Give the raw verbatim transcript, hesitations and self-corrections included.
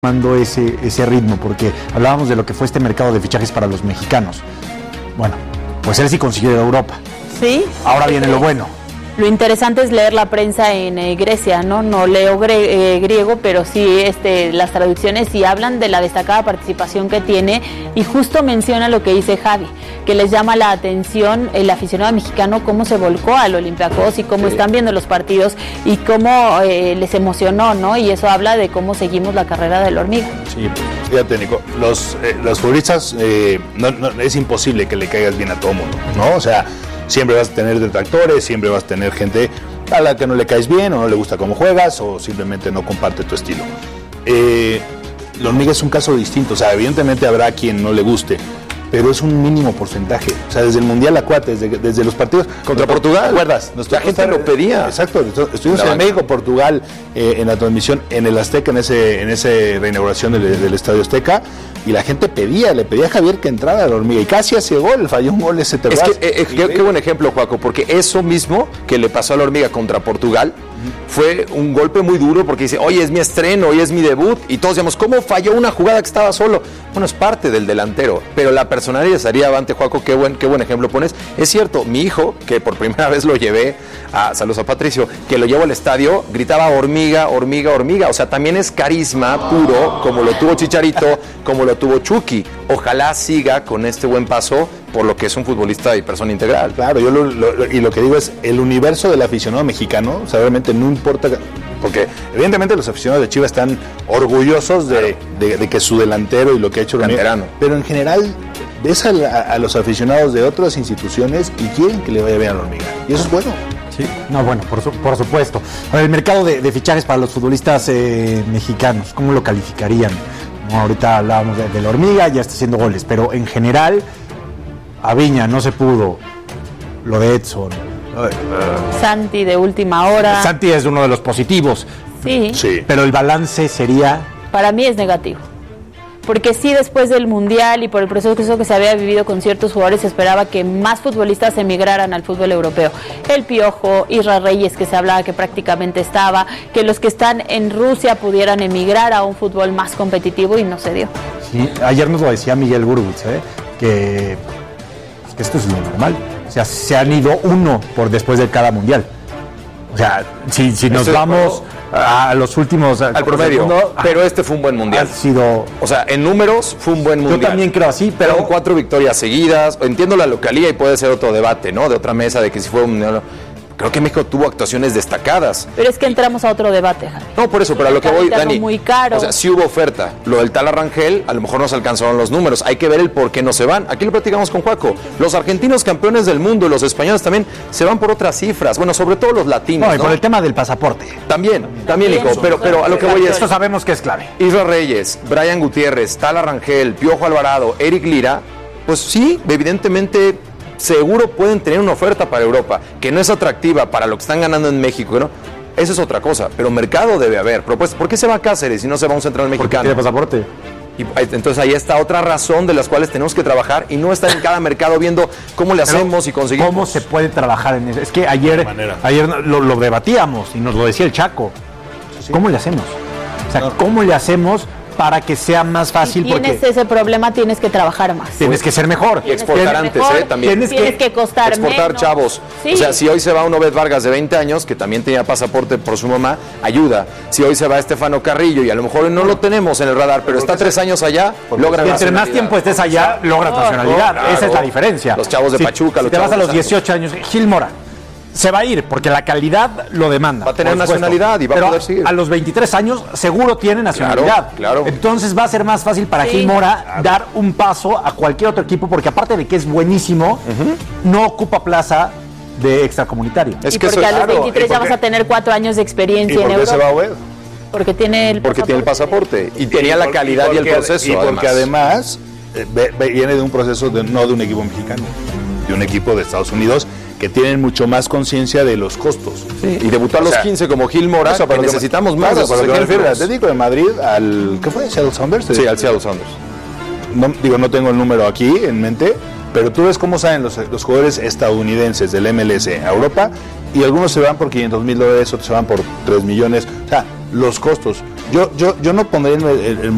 tomando ese, ese ritmo, porque hablábamos de lo que fue este mercado de fichajes para los mexicanos. Bueno, pues él sí consiguió ir a Europa. Sí. Ahora viene lo bueno. Lo interesante es leer la prensa en eh, Grecia, ¿no? No leo gre eh, griego, pero sí este, las traducciones y hablan de la destacada participación que tiene y justo menciona lo que dice Javi, que les llama la atención el aficionado mexicano cómo se volcó al Olympiacos y cómo sí. están viendo los partidos y cómo eh, les emocionó, ¿no? Y eso habla de cómo seguimos la carrera del Hormiga. Sí, fíjate, Nico, los, eh, los futbolistas eh, no, no, es imposible que le caigas bien a todo mundo, ¿no? O sea, siempre vas a tener detractores, siempre vas a tener gente a la que no le caes bien o no le gusta cómo juegas o simplemente no comparte tu estilo. Eh, la Hormiga es un caso distinto, o sea, evidentemente habrá quien no le guste, pero es un mínimo porcentaje. O sea, desde el Mundial a Cuate, desde, desde los partidos... Contra Portugal. ¿Te acuerdas? La gente lo pedía. Exacto. Estuvimos en México, Portugal, eh, en la transmisión, en el Azteca, en ese en esa reinauguración del, del Estadio Azteca, y la gente pedía, le pedía a Javier que entrara a la Hormiga, y casi hacía gol, falló un gol ese te Es que, eh, qué, qué buen ejemplo, Juaco, porque eso mismo que le pasó a la Hormiga contra Portugal, fue un golpe muy duro porque dice, oye, es mi estreno, hoy es mi debut, y todos decíamos, ¿cómo falló una jugada que estaba solo? Bueno, es parte del delantero, pero la personalidad estaría avante, Juaco, qué buen, qué buen ejemplo pones. Es cierto, mi hijo, que por primera vez lo llevé, a saludos a Patricio, que lo llevo al estadio, gritaba hormiga, hormiga, hormiga, o sea, también es carisma puro, como lo tuvo Chicharito, como lo tuvo Chucky. Ojalá siga con este buen paso, por lo que es un futbolista y persona integral. Claro, yo lo, lo, y lo que digo es, el universo del aficionado mexicano, o sea, realmente no importa, porque evidentemente los aficionados de Chivas están orgullosos de, claro. de, de que su delantero y lo que ha hecho el canterano, pero en general ves a, a, a los aficionados de otras instituciones y quieren que le vaya bien a la Hormiga, y eso es bueno. Sí, no, bueno, por, su, por supuesto. El mercado de, de fichajes para los futbolistas eh, mexicanos, ¿cómo lo calificarían? No, ahorita hablábamos de, de la Hormiga, ya está haciendo goles, pero en general, a Viña no se pudo, lo de Edson. Santi de última hora. Santi es uno de los positivos. Sí. sí. Pero el balance sería... Para mí es negativo. Porque sí, después del Mundial y por el proceso que se había vivido con ciertos jugadores, se esperaba que más futbolistas emigraran al fútbol europeo. El Piojo, Isra Reyes, que se hablaba que prácticamente estaba, que los que están en Rusia pudieran emigrar a un fútbol más competitivo y no se dio. Sí, ayer nos lo decía Miguel Gurwitz, ¿eh? que, pues, que esto es lo normal. O sea, se han ido uno por después de cada Mundial. O sea, si, si nos vamos a los últimos... Al promedio, segundo, pero este fue un buen Mundial. Ha sido... O sea, en números fue un buen Mundial. Yo también creo así, pero... Fueron cuatro victorias seguidas. Entiendo la localía y puede ser otro debate, ¿no? De otra mesa, de que si fue un Mundial... Creo que México tuvo actuaciones destacadas. Pero es que entramos a otro debate, Javi. No, por eso, pero a lo que voy, Dani. Muy caro. O sea, sí hubo oferta. Lo del Tala Rangel, a lo mejor no se alcanzaron los números. Hay que ver el por qué no se van. Aquí lo platicamos con Juaco. Los argentinos campeones del mundo y los españoles también se van por otras cifras. Bueno, sobre todo los latinos. No, y ¿no? por el tema del pasaporte. También, también, Nico. Pero, pero a lo que voy es... Esto sabemos que es clave. Isra Reyes, Brian Gutiérrez, Tala Rangel, Piojo Alvarado, Eric Lira, pues sí, evidentemente... seguro pueden tener una oferta para Europa, que no es atractiva para lo que están ganando en México, ¿no? Eso es otra cosa, pero mercado debe haber. Propuestas. ¿Por qué se va a Cáceres si no se va a un central mexicano? Porque tiene pasaporte. Y entonces ahí está otra razón de las cuales tenemos que trabajar y no estar en cada mercado viendo cómo le hacemos pero, y conseguimos. ¿Cómo se puede trabajar en eso? Es que ayer, ayer lo, lo debatíamos y nos lo decía el Chaco. Sí. ¿Cómo le hacemos? O sea, no. ¿cómo le hacemos para que sea más fácil? Si tienes porque ese problema, tienes que trabajar más. Tienes que ser mejor. Y exportar antes, mejor, ¿eh? También. Tienes, tienes que, que costar exportar menos. chavos. Sí. O sea, si hoy se va un Obed Vargas de veinte años, que también tenía pasaporte por su mamá, ayuda. Si hoy se va Estefano Carrillo, y a lo mejor no lo tenemos en el radar, pero está tres años allá, logra nacionalidad. Entre más tiempo estés allá, logra nacionalidad. Claro. Esa es la diferencia. Los chavos de si, Pachuca. Si los te chavos vas a los dieciocho años, Gil Mora se va a ir porque la calidad lo demanda. Va a tener nacionalidad y va pero a poder seguir. A los veintitrés años seguro tiene nacionalidad. Claro, claro. Entonces va a ser más fácil para sí. Gil Mora claro. dar un paso a cualquier otro equipo porque aparte de que es buenísimo, uh-huh. no ocupa plaza de extracomunitario. Es y que porque a los veintitrés claro, ya vas a tener cuatro años de experiencia ¿y en Europa. Se va a ver? Porque tiene el porque pasaporte. tiene el pasaporte y tenía la calidad y, y el proceso. Y porque además, además eh, viene de un proceso de, no de un equipo mexicano, de un equipo de Estados Unidos que tienen mucho más conciencia de los costos. Sí, y debutó a los o sea, quince como Gil Mora, que necesitamos más de esos ejemplos. Te digo, de Madrid al... ¿Qué fue? ¿Seattle Sounders? Sí, al Seattle Sounders. No, digo, no tengo el número aquí en mente, pero tú ves cómo salen los, los jugadores estadounidenses del M L S a Europa y algunos se van por quinientos mil dólares, otros se van por tres millones. O sea, los costos. Yo, yo, yo no pondré el, el, el